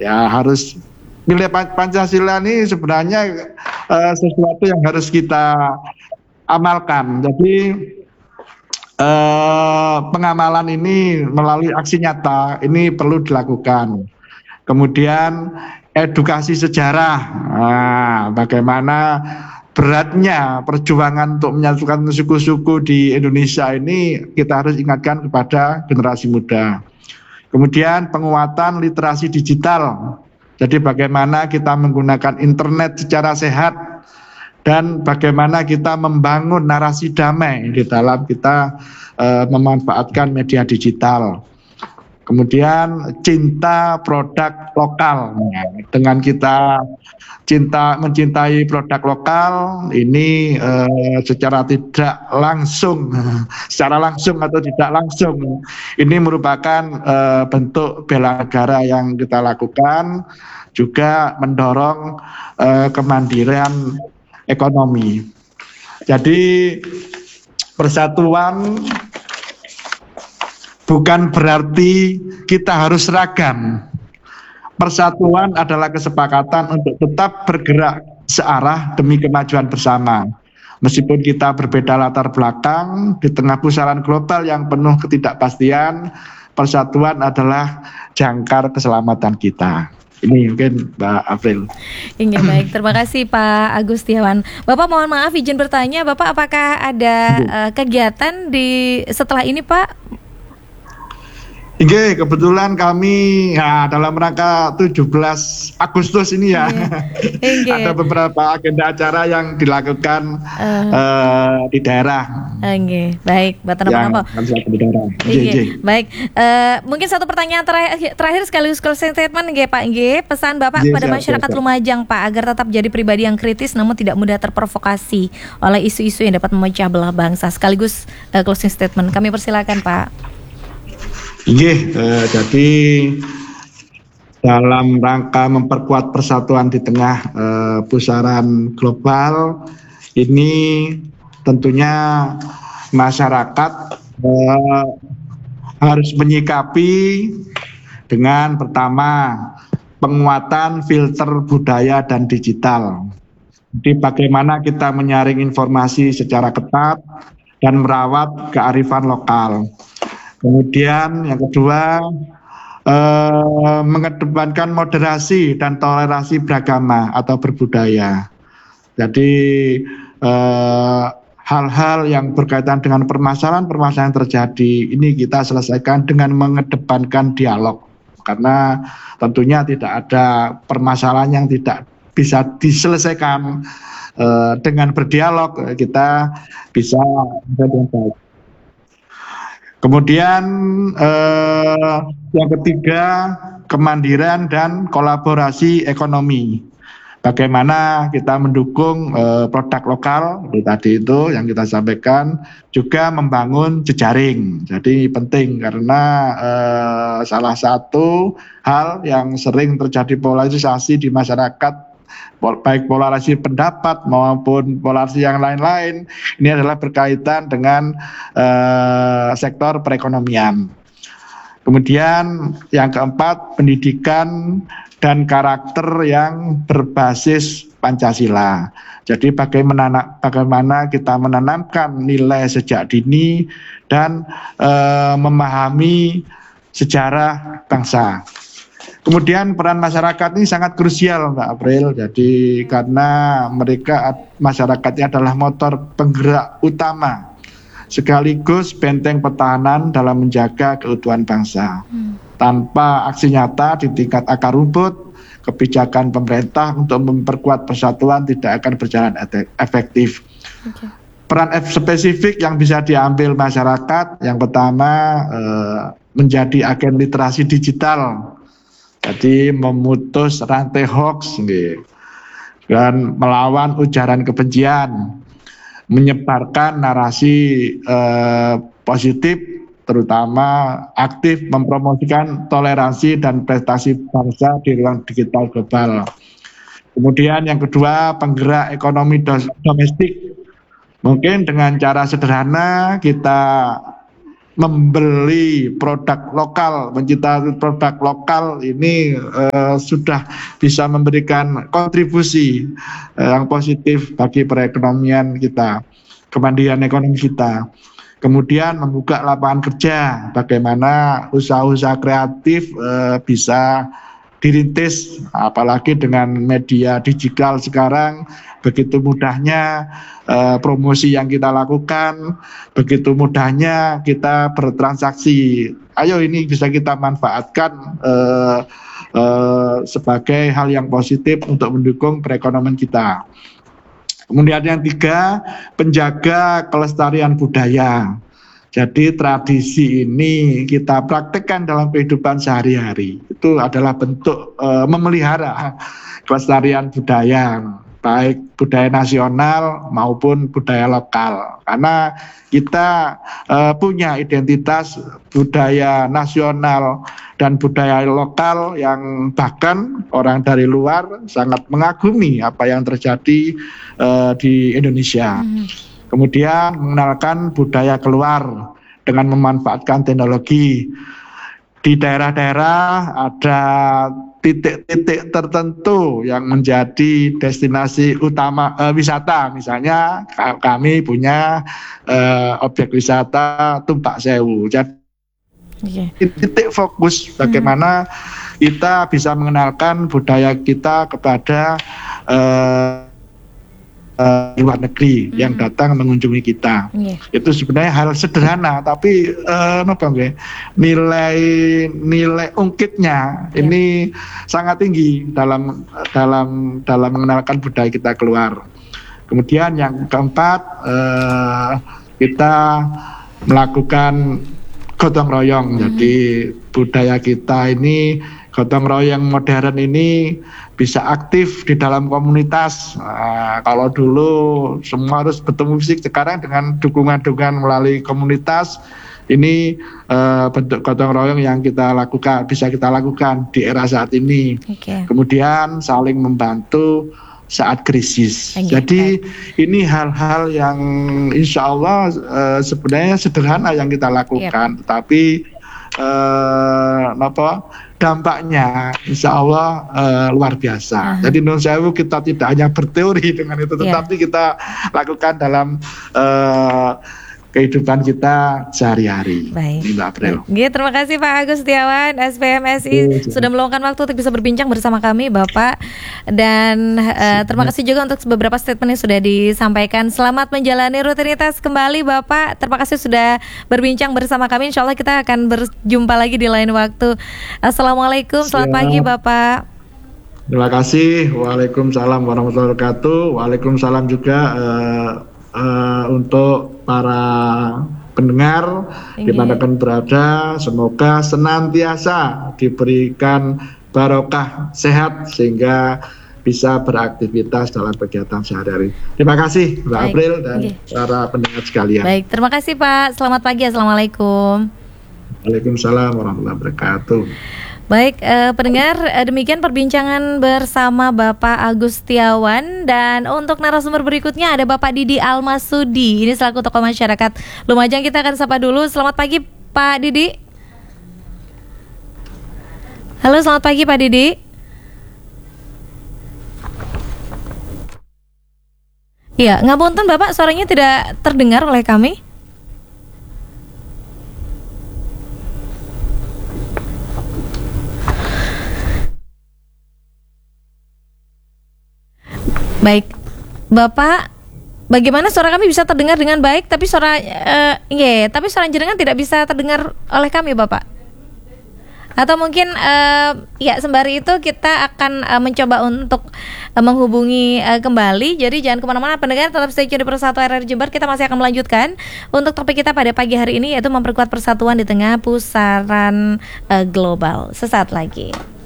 Ya harus nilai Pancasila ini sebenarnya sesuatu yang harus kita amalkan. Jadi pengamalan ini melalui aksi nyata ini perlu dilakukan. Kemudian edukasi sejarah, bagaimana beratnya perjuangan untuk menyatukan suku-suku di Indonesia ini kita harus ingatkan kepada generasi muda. Kemudian penguatan literasi digital, jadi bagaimana kita menggunakan internet secara sehat dan bagaimana kita membangun narasi damai di dalam kita memanfaatkan media digital. Kemudian cinta produk lokal, dengan kita mencintai produk lokal ini secara langsung atau tidak langsung ini merupakan bentuk bela negara yang kita lakukan, juga mendorong kemandirian ekonomi. Jadi persatuan bukan berarti kita harus seragam. Persatuan adalah kesepakatan untuk tetap bergerak searah demi kemajuan bersama. Meskipun kita berbeda latar belakang, di tengah pusaran global yang penuh ketidakpastian, persatuan adalah jangkar keselamatan kita. Ini mungkin Mbak April. Iya, baik, terima kasih Pak Agustiawan. Bapak mohon maaf izin bertanya, Bapak apakah ada kegiatan setelah ini Pak? Oke, kebetulan kami dalam rangka 17 Agustus ini ya, ada beberapa agenda acara yang dilakukan di daerah. Baik, Bapak Napa. Baik, mungkin satu pertanyaan terakhir sekaligus closing statement Pak pesan Bapak pada masyarakat Lumajang Pak agar tetap jadi pribadi yang kritis namun tidak mudah terprovokasi oleh isu-isu yang dapat memecah belah bangsa. Sekaligus closing statement, kami persilakan Pak. Jadi dalam rangka memperkuat persatuan di tengah pusaran global ini tentunya masyarakat harus menyikapi dengan pertama penguatan filter budaya dan digital. Jadi bagaimana kita menyaring informasi secara ketat dan merawat kearifan lokal. Kemudian yang kedua, mengedepankan moderasi dan toleransi beragama atau berbudaya. Jadi hal-hal yang berkaitan dengan permasalahan-permasalahan yang terjadi ini kita selesaikan dengan mengedepankan dialog. Karena tentunya tidak ada permasalahan yang tidak bisa diselesaikan dengan berdialog, kita bisa dengan baik. Kemudian yang ketiga, kemandirian dan kolaborasi ekonomi. Bagaimana kita mendukung produk lokal, tadi itu yang kita sampaikan, juga membangun jejaring. Jadi penting karena salah satu hal yang sering terjadi polarisasi di masyarakat, baik polarisasi pendapat maupun polarisasi yang lain-lain, ini adalah berkaitan dengan sektor perekonomian. Kemudian yang keempat, pendidikan dan karakter yang berbasis Pancasila. Jadi bagaimana kita menanamkan nilai sejak dini dan memahami sejarah bangsa. Kemudian peran masyarakat ini sangat krusial Mbak April. Jadi karena masyarakatnya adalah motor penggerak utama sekaligus benteng pertahanan dalam menjaga keutuhan bangsa. Tanpa aksi nyata di tingkat akar rumput, kebijakan pemerintah untuk memperkuat persatuan tidak akan berjalan efektif. Peran spesifik yang bisa diambil masyarakat, yang pertama menjadi agen literasi digital. Jadi memutus rantai hoax dan melawan ujaran kebencian, menyebarkan narasi positif, terutama aktif mempromosikan toleransi dan prestasi bangsa di ruang digital global. Kemudian yang kedua, penggerak ekonomi domestik. Mungkin dengan cara sederhana kita membeli produk lokal, menciptakan produk lokal ini sudah bisa memberikan kontribusi yang positif bagi perekonomian kita, kemandirian ekonomi kita. Kemudian membuka lapangan kerja, bagaimana usaha-usaha kreatif bisa dirintis, apalagi dengan media digital sekarang begitu mudahnya promosi yang kita lakukan, begitu mudahnya kita bertransaksi. Ayo ini bisa kita manfaatkan sebagai hal yang positif untuk mendukung perekonomian kita. Kemudian yang tiga, penjaga kelestarian budaya. Jadi tradisi ini kita praktekkan dalam kehidupan sehari-hari. Itu adalah bentuk memelihara kelestarian budaya, baik budaya nasional maupun budaya lokal. Karena kita punya identitas budaya nasional dan budaya lokal yang bahkan orang dari luar sangat mengagumi apa yang terjadi di Indonesia. Kemudian mengenalkan budaya keluar dengan memanfaatkan teknologi. Di daerah-daerah ada titik-titik tertentu yang menjadi destinasi utama wisata. Misalnya kami punya objek wisata Tumpak Sewu. Jadi titik fokus bagaimana kita bisa mengenalkan budaya kita kepada luar negeri yang datang mengunjungi kita. Itu sebenarnya hal sederhana, tapi nilai ungkitnya ini sangat tinggi dalam mengenalkan budaya kita keluar. Kemudian yang keempat, kita melakukan gotong royong. Jadi budaya kita ini gotong royong modern ini bisa aktif di dalam komunitas. Kalau dulu semua harus bertemu fisik, sekarang dengan dukungan-dukungan melalui komunitas ini bentuk gotong royong yang bisa kita lakukan di era saat ini. Kemudian saling membantu saat krisis. Jadi ini hal-hal yang insya Allah sebenarnya sederhana yang kita lakukan, tetapi dampaknya insya Allah luar biasa. Jadi Nun Sewu kita tidak hanya berteori dengan itu, tetapi kita lakukan dalam kehidupan kita sehari-hari. Baik. Mbak April. Terima kasih Pak Agus Setiawan, SPMSI, sudah meluangkan waktu untuk bisa berbincang bersama kami, Bapak. Dan terima kasih juga untuk beberapa statement yang sudah disampaikan. Selamat menjalani rutinitas kembali, Bapak. Terima kasih sudah berbincang bersama kami. Insya Allah kita akan berjumpa lagi di lain waktu. Assalamualaikum, selamat pagi, Bapak. Terima kasih. Waalaikumsalam warahmatullahi wabarakatuh. Waalaikumsalam juga untuk para pendengar dimanapun berada, semoga senantiasa diberikan barokah sehat sehingga bisa beraktivitas dalam kegiatan sehari-hari. Terima kasih Mbak April dan para pendengar sekalian. Baik, terima kasih Pak. Selamat pagi. Assalamualaikum. Waalaikumsalam warahmatullahi wabarakatuh. Baik, pendengar, demikian perbincangan bersama Bapak Agus Setiawan. Dan untuk narasumber berikutnya ada Bapak Didi Almasudi. Ini selaku tokoh masyarakat Lumajang. Kita akan sapa dulu. Selamat pagi Pak Didi. Halo, selamat pagi Pak Didi. Iya, ngapunten Bapak, suaranya tidak terdengar oleh kami. Baik, Bapak, bagaimana suara kami bisa terdengar dengan baik, tapi suara jenengan tidak bisa terdengar oleh kami, Bapak? Atau mungkin sembari itu kita akan mencoba untuk menghubungi kembali. Jadi jangan kemana-mana pendengar, tetap stay tune di Persatu RRI Jember. Kita masih akan melanjutkan untuk topik kita pada pagi hari ini, yaitu memperkuat persatuan di tengah pusaran global. Sesaat lagi.